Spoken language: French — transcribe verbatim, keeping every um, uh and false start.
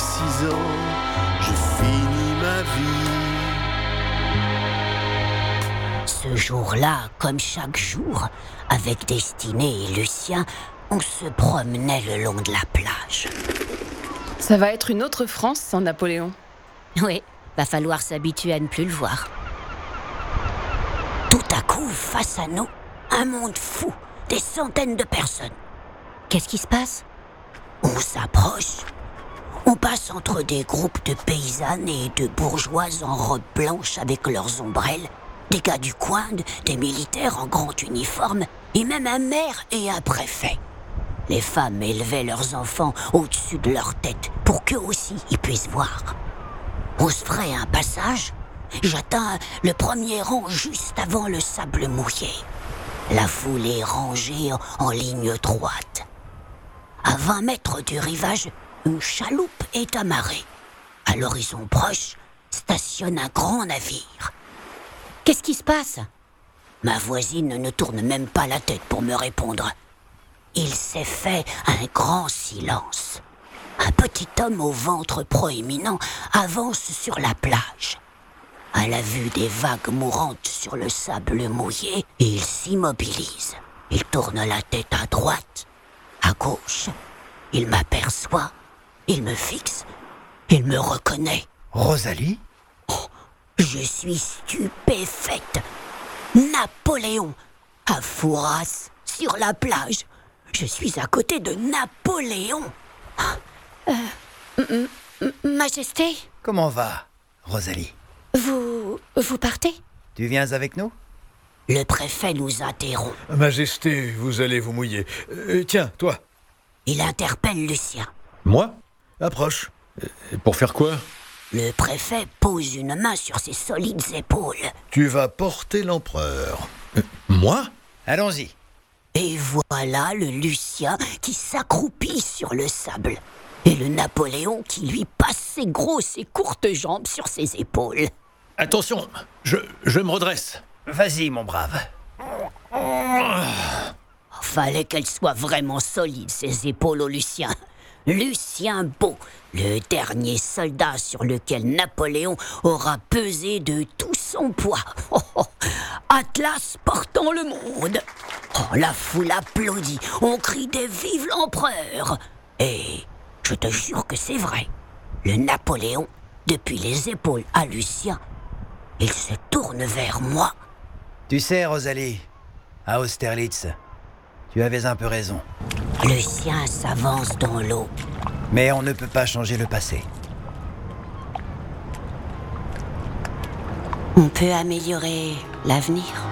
six ans, je finis ma vie. Ce jour-là, comme chaque jour, avec Destinée et Lucien, on se promenait le long de la plage. Ça va être une autre France sans Napoléon. Oui, va falloir s'habituer à ne plus le voir. Tout à coup, face à nous, un monde fou, des centaines de personnes. Qu'est-ce qui se passe? On s'approche. On passe entre des groupes de paysannes et de bourgeoises en robes blanches avec leurs ombrelles, des gars du coin, des militaires en grand uniforme, et même un maire et un préfet. Les femmes élevaient leurs enfants au-dessus de leur tête pour qu'eux aussi ils puissent voir. On se ferait un passage. J'atteins le premier rang juste avant le sable mouillé. La foule est rangée en, en ligne droite. À vingt mètres du rivage, une chaloupe est amarrée. À l'horizon proche, stationne un grand navire. Qu'est-ce qui se passe? Ma voisine ne tourne même pas la tête pour me répondre. Il s'est fait un grand silence. Un petit homme au ventre proéminent avance sur la plage. À la vue des vagues mourantes sur le sable mouillé, il s'immobilise. Il tourne la tête à droite, à gauche. Il m'aperçoit, il me fixe, il me reconnaît. Rosalie? Oh, je suis stupéfaite. Napoléon, à Fouras, sur la plage. Je suis à côté de Napoléon. Euh, m- m- Majesté? Comment va, Rosalie? Vous... vous partez? Tu viens avec nous? Le préfet nous interrompt. Majesté, vous allez vous mouiller. Euh, tiens, toi. Il interpelle Lucien. Moi? Approche. Euh, pour faire quoi? Le préfet pose une main sur ses solides épaules. Tu vas porter l'empereur. Euh, moi? Allons-y. Et voilà le Lucien qui s'accroupit sur le sable. Et le Napoléon qui lui passe ses grosses et courtes jambes sur ses épaules. Attention, je, je me redresse. Vas-y, mon brave. Fallait qu'elles soient vraiment solides, ses épaules au Lucien. Lucien Beau, le dernier soldat sur lequel Napoléon aura pesé de tout son poids. Oh, oh. Atlas portant le monde. Oh, la foule applaudit, on crie des vives l'empereur. Et je te jure que c'est vrai. Le Napoléon, depuis les épaules à Lucien, il se tourne vers moi. Tu sais, Rosalie, à Austerlitz, tu avais un peu raison. Lucien s'avance dans l'eau. Mais on ne peut pas changer le passé. On peut améliorer l'avenir.